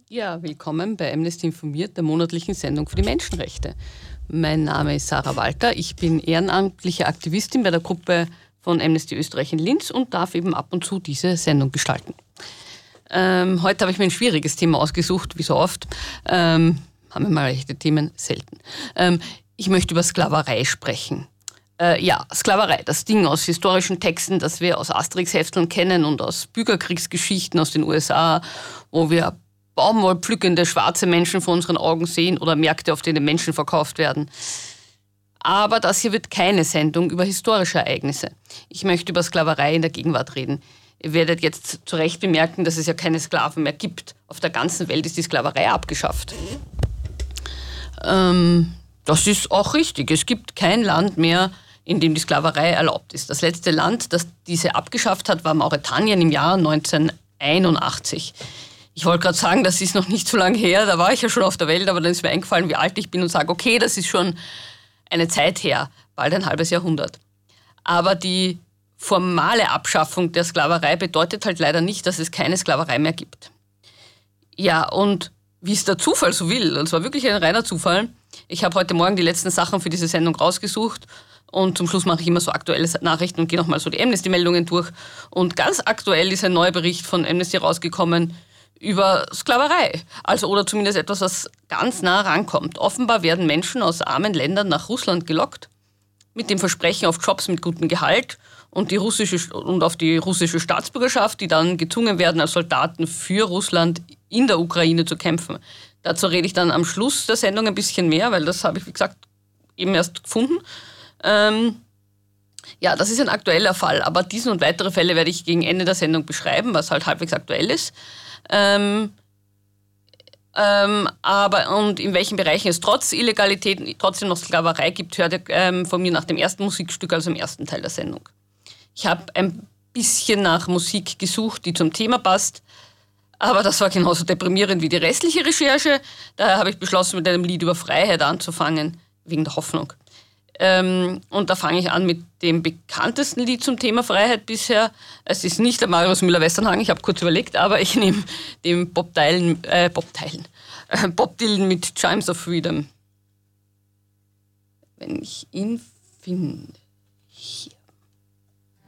Ja, willkommen bei Amnesty informiert, der monatlichen Sendung für die Menschenrechte. Mein Name ist Sarah Walter, ich bin ehrenamtliche Aktivistin bei der Gruppe von Amnesty Österreich in Linz und darf eben ab und zu diese Sendung gestalten. Heute habe ich mir ein schwieriges Thema ausgesucht, wie so oft. Haben wir mal rechte Themen? Selten. Ich möchte über Sklaverei sprechen. Sklaverei, das Ding aus historischen Texten, das wir aus Asterix-Hefteln kennen und aus Bürgerkriegsgeschichten aus den USA, wo wir baumwollpflückende schwarze Menschen vor unseren Augen sehen oder Märkte, auf denen Menschen verkauft werden. Aber das hier wird keine Sendung über historische Ereignisse. Ich möchte über Sklaverei in der Gegenwart reden. Ihr werdet jetzt zu Recht bemerken, dass es ja keine Sklaven mehr gibt. Auf der ganzen Welt ist die Sklaverei abgeschafft. Das ist auch richtig. Es gibt kein Land mehr, in dem die Sklaverei erlaubt ist. Das letzte Land, das diese abgeschafft hat, war Mauretanien im Jahr 1981. Ich wollte gerade sagen, das ist noch nicht so lange her, da war ich ja schon auf der Welt, aber dann ist mir eingefallen, wie alt ich bin und sage, okay, das ist schon eine Zeit her, bald ein halbes Jahrhundert. Aber die formale Abschaffung der Sklaverei bedeutet halt leider nicht, dass es keine Sklaverei mehr gibt. Ja, und wie es der Zufall so will, und es war wirklich ein reiner Zufall, ich habe heute Morgen die letzten Sachen für diese Sendung rausgesucht und zum Schluss mache ich immer so aktuelle Nachrichten und gehe nochmal so die Amnesty-Meldungen durch. Und ganz aktuell ist ein neuer Bericht von Amnesty rausgekommen über Sklaverei. Also oder zumindest etwas, was ganz nah rankommt. Offenbar werden Menschen aus armen Ländern nach Russland gelockt, mit dem Versprechen auf Jobs mit gutem Gehalt und auf die russische Staatsbürgerschaft, die dann gezwungen werden, als Soldaten für Russland in der Ukraine zu kämpfen. Dazu rede ich dann am Schluss der Sendung ein bisschen mehr, weil das habe ich, wie gesagt, eben erst gefunden. Das ist ein aktueller Fall, aber diesen und weitere Fälle werde ich gegen Ende der Sendung beschreiben, was halt halbwegs aktuell ist. Und in welchen Bereichen es trotz Illegalität trotzdem noch Sklaverei gibt, hört ihr von mir nach dem ersten Musikstück, also im ersten Teil der Sendung. Ich habe ein bisschen nach Musik gesucht, die zum Thema passt, aber das war genauso deprimierend wie die restliche Recherche. Daher habe ich beschlossen, mit einem Lied über Freiheit anzufangen, wegen der Hoffnung. Und da fange ich an mit dem bekanntesten Lied zum Thema Freiheit bisher. Es ist nicht der Marius Müller-Westernhagen, ich habe kurz überlegt, aber ich nehme den Bob Dylan mit Chimes of Freedom. Wenn ich ihn finde. Hier.